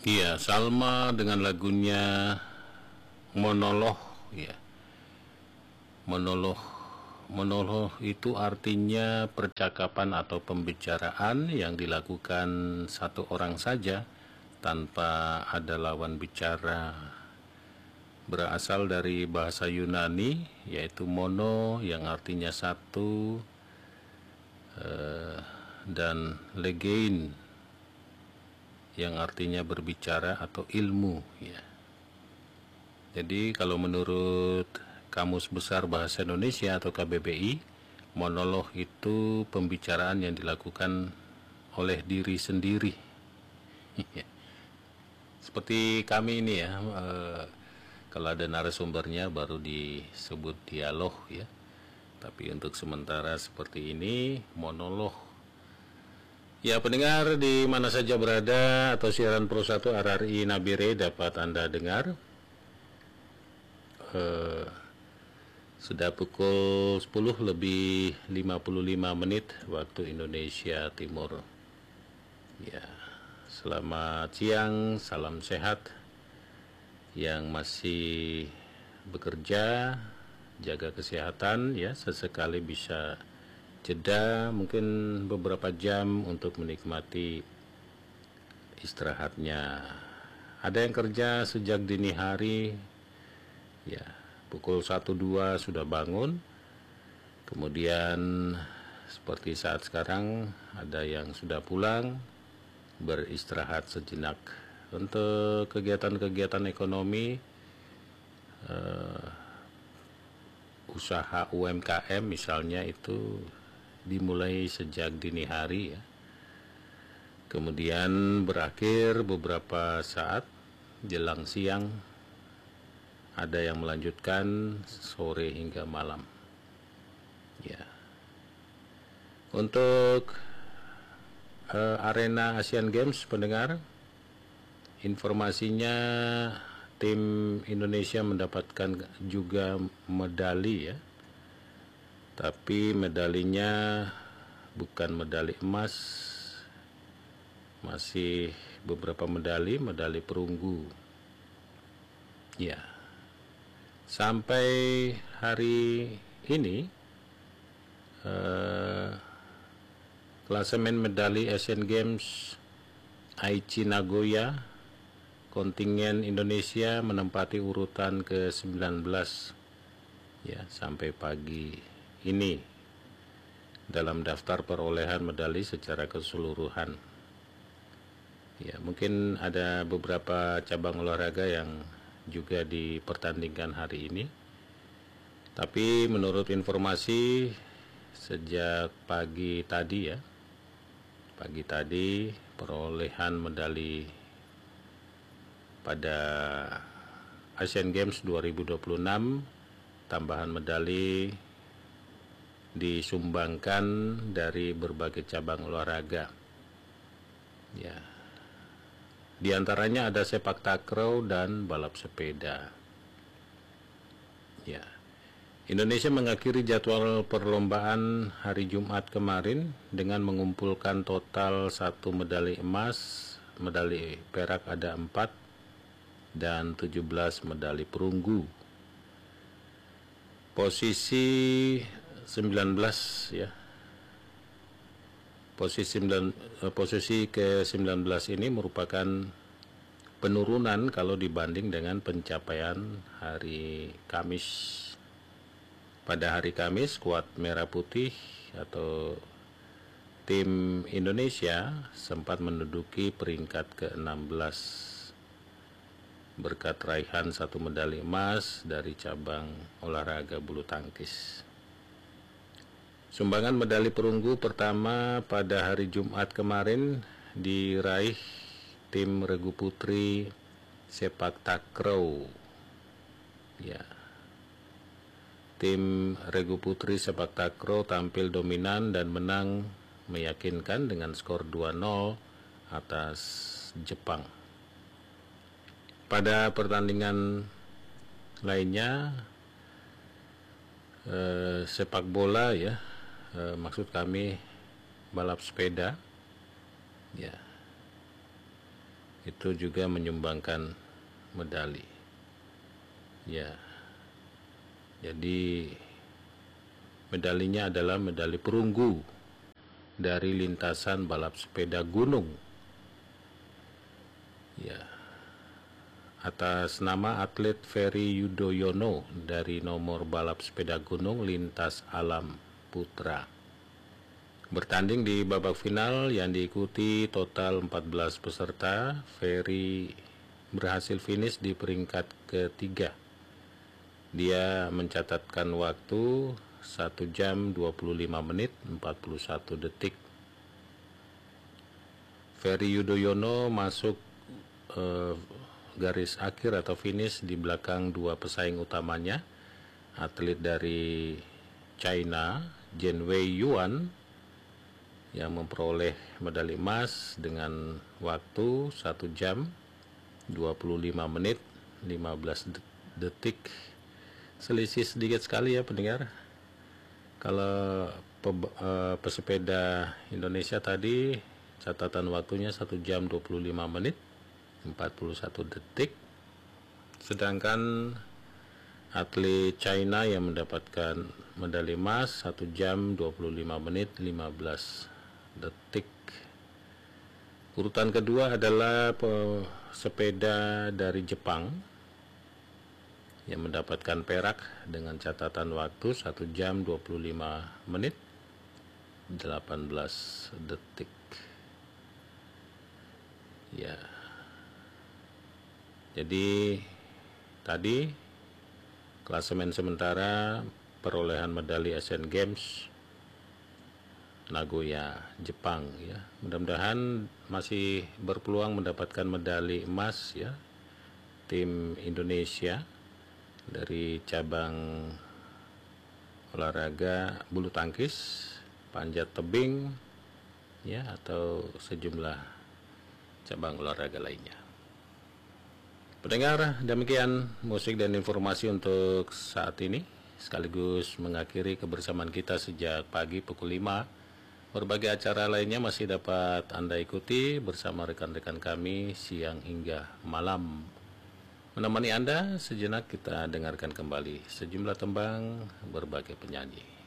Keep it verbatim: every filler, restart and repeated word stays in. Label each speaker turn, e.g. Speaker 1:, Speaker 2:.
Speaker 1: Iya, Salma dengan lagunya Monoloh, ya. Monoloh. Monoloh itu artinya percakapan atau pembicaraan yang dilakukan satu orang saja tanpa ada lawan bicara. Berasal dari bahasa Yunani, yaitu mono yang artinya satu, eh, dan legein yang artinya berbicara atau ilmu, ya. Jadi kalau menurut Kamus Besar Bahasa Indonesia atau K B B I, monolog itu pembicaraan yang dilakukan oleh diri sendiri. Seperti kami ini ya, eh, kalau ada narasumbernya baru disebut dialog, ya. Tapi untuk sementara seperti ini, monolog. Ya, pendengar di mana saja berada atau siaran Pro satu R R I Nabire dapat Anda dengar. Uh, sudah pukul sepuluh lebih lima puluh lima menit waktu Indonesia Timur. Ya, selamat siang, salam sehat yang masih bekerja, jaga kesehatan ya, sesekali bisa jeda mungkin beberapa jam untuk menikmati istirahatnya. Ada yang kerja sejak dini hari, ya, pukul satu dua sudah bangun. Kemudian seperti saat sekarang ada yang sudah pulang, beristirahat sejenak. Untuk kegiatan-kegiatan ekonomi, uh, usaha U M K M misalnya itu dimulai sejak dini hari, ya. Kemudian berakhir beberapa saat jelang siang. Ada yang melanjutkan sore hingga malam, ya. Untuk uh, arena Asian Games, pendengar, informasinya tim Indonesia mendapatkan juga medali, ya. Tapi medalinya bukan medali emas, masih beberapa medali, medali perunggu, ya. Sampai hari ini, eh, klasemen medali Asian Games Aichi Nagoya, kontingen Indonesia menempati urutan ke sembilan belas, ya, sampai pagi ini dalam daftar perolehan medali secara keseluruhan. Ya, mungkin ada beberapa cabang olahraga yang juga dipertandingkan hari ini. Tapi menurut informasi sejak pagi tadi, ya, pagi tadi perolehan medali pada Asian Games dua ribu dua puluh enam, tambahan medali disumbangkan dari berbagai cabang olahraga, ya. Di antaranya ada sepak takraw dan balap sepeda. Ya. Indonesia mengakhiri jadwal perlombaan hari Jumat kemarin dengan mengumpulkan total satu medali emas, medali perak ada empat, dan tujuh belas medali perunggu. Posisi sembilan belas, ya. Posisi, posisi ke sembilan belas ini merupakan penurunan kalau dibanding dengan pencapaian hari Kamis. Pada hari Kamis, skuad merah putih atau tim Indonesia sempat menduduki peringkat ke enam belas berkat raihan satu medali emas dari cabang olahraga bulu tangkis. Sumbangan medali perunggu pertama pada hari Jumat kemarin diraih tim regu putri sepak takraw, ya. Tim regu putri sepak takraw tampil dominan dan menang meyakinkan dengan skor dua nol atas Jepang. Pada pertandingan lainnya, eh, sepak bola, ya, eh, maksud kami balap sepeda, ya. itu juga menyumbangkan medali. Ya, jadi medalinya adalah medali perunggu dari lintasan balap sepeda gunung. Ya, atas nama atlet Ferry Yudhoyono dari nomor balap sepeda gunung lintas alam putra. Bertanding di babak final yang diikuti total empat belas peserta, Ferry berhasil finish di peringkat ketiga. Dia mencatatkan waktu satu jam dua puluh lima menit empat puluh satu detik. Ferry Yudhoyono masuk eh, garis akhir atau finish di belakang dua pesaing utamanya, atlet dari China, Zhenwei Yuan, yang memperoleh medali emas dengan waktu satu jam dua puluh lima menit lima belas detik. Selisih sedikit sekali ya pendengar. Kalau pesepeda Indonesia tadi catatan waktunya satu jam dua puluh lima menit empat puluh satu detik, sedangkan atlet China yang mendapatkan medali emas satu jam dua puluh lima menit lima belas detik. Urutan kedua adalah pesepeda dari Jepang yang mendapatkan perak dengan catatan waktu satu jam dua puluh lima menit delapan belas detik. Ya. Jadi tadi klasemen sementara perolehan medali Asian Games Nagoya, Jepang ya. Mudah-mudahan masih berpeluang mendapatkan medali emas ya tim Indonesia dari cabang olahraga bulu tangkis, panjat tebing ya, atau sejumlah cabang olahraga lainnya. Pendengar, demikian musik dan informasi untuk saat ini, sekaligus mengakhiri kebersamaan kita sejak pagi pukul lima. Berbagai acara lainnya masih dapat Anda ikuti bersama rekan-rekan kami siang hingga malam. Menemani Anda sejenak, kita dengarkan kembali sejumlah tembang berbagai penyanyi.